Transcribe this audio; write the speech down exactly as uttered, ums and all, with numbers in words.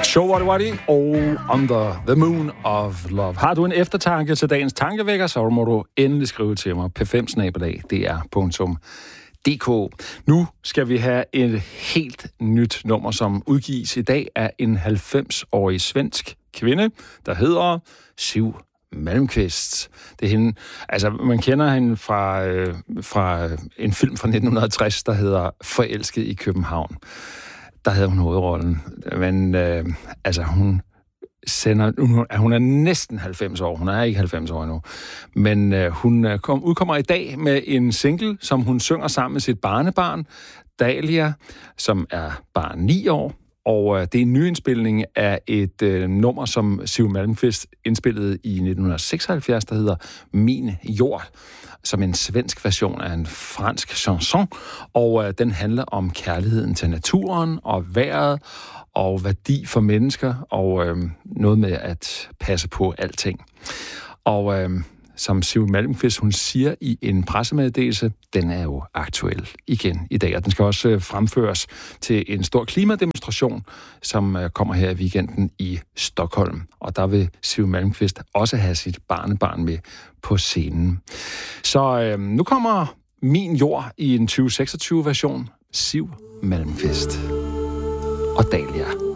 Show What What og Under the Moon of Love. Har du en eftertanke til dagens tankevækker, så må du endelig skrive til mig. p fem snabel-a d r punktum d k. Nu skal vi have et helt nyt nummer, som udgives i dag af en halvfems-årig svensk kvinde, der hedder Siw Malmkvist. Det er hende, altså man kender hende fra, øh, fra en film fra nitten tres, der hedder Forelsket i København. Der havde hun hovedrollen. Men øh, altså hun sender, hun, hun er næsten halvfems år. Hun er ikke halvfems år endnu. Men øh, hun kom, udkommer i dag med en single, som hun synger sammen med sit barnebarn, Dalia, som er bare ni år. Og øh, det er en nyindspilning af et øh, nummer, som Siw Malmkvist indspillede i nitten seksoghalvfjerds, der hedder Min Jord, som en svensk version af en fransk chanson. Og øh, den handler om kærligheden til naturen og vejret og værdi for mennesker og øh, noget med at passe på alting. Og øh, som Siw Malmkvist, hun siger i en pressemeddelelse, den er jo aktuel igen i dag, og den skal også øh, fremføres til en stor klimademonstration, som øh, kommer her i weekenden i Stockholm. Og der vil Siw Malmkvist også have sit barnebarn med på scenen. Så øh, nu kommer Min Jord i en tyve seksogtyve-version. Siw Malmkvist og Dalia.